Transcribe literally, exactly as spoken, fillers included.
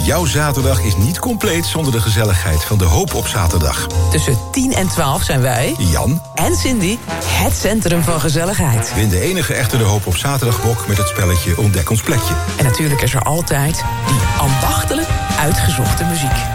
Jouw zaterdag is niet compleet zonder de gezelligheid van de Hoop op zaterdag. Tussen tien en twaalf zijn wij, Jan en Cindy, het centrum van gezelligheid. Win de enige echte de Hoop op zaterdagbok met het spelletje Ontdek ons plekje. En natuurlijk is er altijd die ambachtelijk uitgezochte muziek.